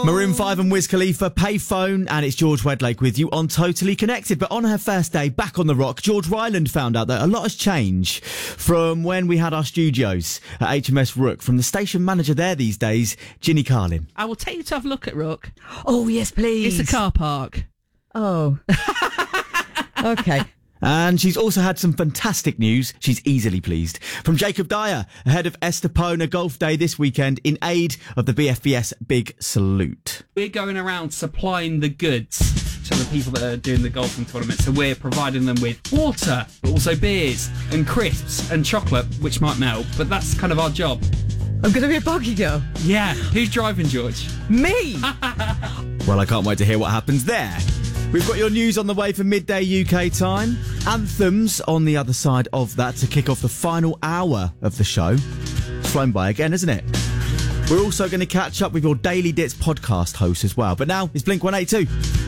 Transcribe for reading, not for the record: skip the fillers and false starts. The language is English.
Maroon 5 and Wiz Khalifa, Payphone, and it's George Wedlake with you on Totally Connected. But on her first day back on the rock, George Ryland found out that a lot has changed from when we had our studios at HMS Rook. From the station manager there these days, Ginny Carlin. I will take you to have a look at Rook. Oh, yes, please. It's a car park. Oh. Okay. And she's also had some fantastic news. She's easily pleased. From Jacob Dyer, ahead of Estepona Golf Day this weekend in aid of the BFBS Big Salute. We're going around supplying the goods to the people that are doing the golfing tournament. So we're providing them with water, but also beers and crisps and chocolate, which might melt, but that's kind of our job. I'm going to be a bogey girl. Yeah. Who's driving, George? Me! Well, I can't wait to hear what happens there. We've got your news on the way for midday UK time. Anthems on the other side of that to kick off the final hour of the show. It's flown by again, isn't it? We're also going to catch up with your Daily Dits podcast host as well. But now it's Blink 182.